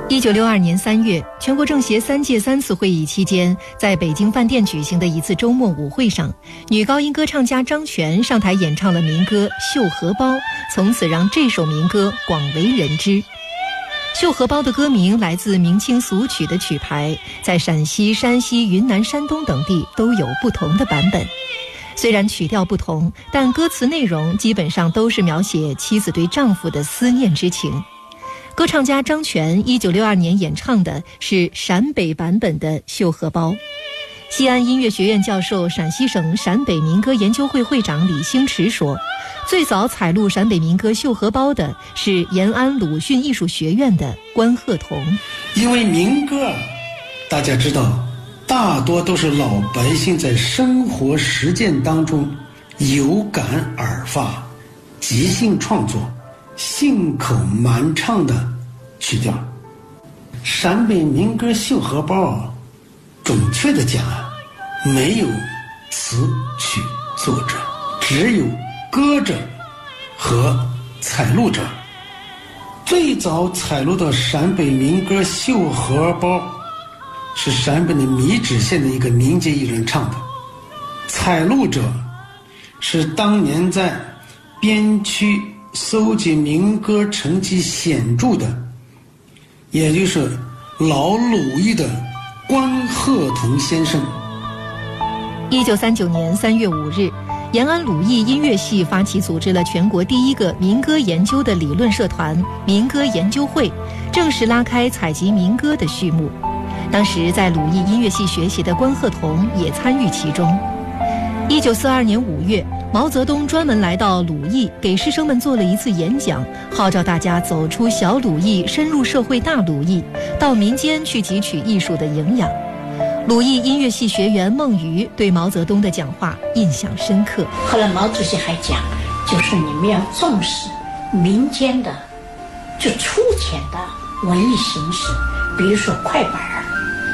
1962年3月，全国政协3届3次会议期间，在北京饭店举行的一次周末舞会上，女高音歌唱家张泉上台演唱了民歌《绣荷包》，从此让这首民歌广为人知。绣荷包的歌名来自明清俗曲的曲牌，在陕西、山西、云南、山东等地都有不同的版本。虽然曲调不同，但歌词内容基本上都是描写妻子对丈夫的思念之情。歌唱家张泉1962年演唱的是陕北版本的《绣荷包》。西安音乐学院教授、陕西省陕北民歌研究会会长李兴池说，最早采录陕北民歌《绣荷包》的是延安鲁迅艺术学院的关鹤同。 因为民歌大家知道，大多都是老百姓在生活实践当中有感而发，即兴创作，信口满唱的曲调。陕北民歌《绣荷包》准确的讲没有词曲作者，只有歌者和采录者。最早采录的陕北民歌《绣荷包》是陕北的米脂县的一个民间艺人唱的，采录者是当年在边区搜集民歌成绩显著的，也就是老鲁艺的关鹤同先生。 1939年3月5日，延安鲁艺音乐系发起组织了全国第一个民歌研究的理论社团民歌研究会，正式拉开采集民歌的序幕。当时在鲁艺音乐系学习的关鹤同也参与其中。1942年5月，毛泽东专门来到鲁艺，给师生们做了一次演讲，号召大家走出小鲁艺，深入社会大鲁艺，到民间去汲取艺术的营养。鲁艺音乐系学员孟瑜对毛泽东的讲话印象深刻。 后来毛主席还讲，就是你们要重视民间的就粗浅的文艺形式，比如说快板